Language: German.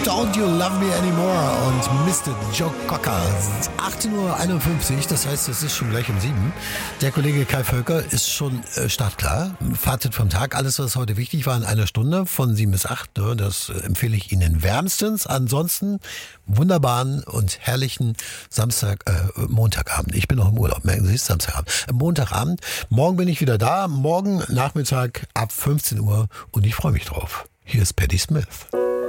Don't You Love Me Anymore und Mr. Joe Cocker. 18:51 Uhr, das heißt, es ist schon gleich um 7. Der Kollege Kai Völker ist schon startklar. Fazit vom Tag, alles, was heute wichtig war, in einer Stunde von 7 bis 8. Das empfehle ich Ihnen wärmstens. Ansonsten wunderbaren und herrlichen Montagabend. Ich bin noch im Urlaub, merken Sie es, Samstagabend. Montagabend. Morgen bin ich wieder da. Morgen Nachmittag ab 15 Uhr und ich freue mich drauf. Hier ist Patti Smith.